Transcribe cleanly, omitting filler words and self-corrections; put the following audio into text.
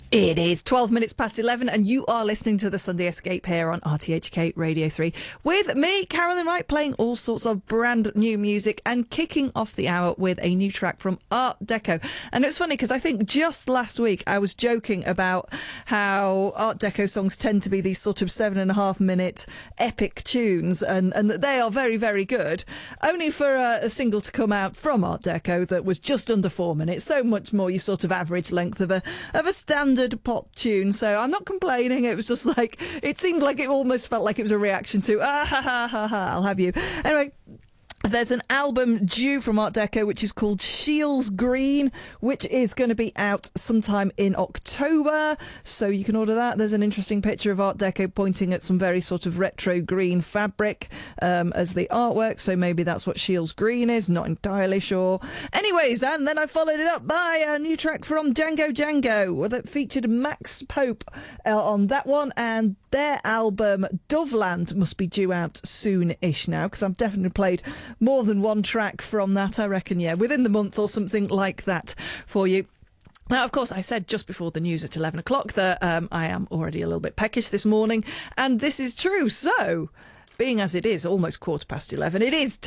It is 12 minutes past 11 and you are listening to the Sunday Escape here on RTHK Radio 3 with me, Carolyn Wright, playing all sorts of brand new music and kicking off the hour with a new track from Art Deco. And it's funny because I think just last week I was joking about how Art Deco songs tend to be these sort of 7.5 minute epic tunes and that they are very, very good, only for a single to come out from Art Deco that was just under 4 minutes, so much more your sort of average length of a standard pop tune. So I'm not complaining. It was just like, it seemed like it almost felt like it was a reaction to I'll have you. Anyway, there's an album due from Art Deco which is called Shields Green, which is going to be out sometime in October, so you can order that. There's an interesting picture of Art Deco pointing at some very sort of retro green fabric as the artwork, so maybe that's what Shields Green is, not entirely sure. Anyways, and then I followed it up by a new track from Django Django that featured Max Pope on that one, and their album Doveland must be due out soon-ish now, because I've definitely played more than one track from that, I reckon, within the month or something like that for you. Now, of course, I said just before the news at 11 o'clock that I am already a little bit peckish this morning, and this is true. So, being as it is almost 11:15, it is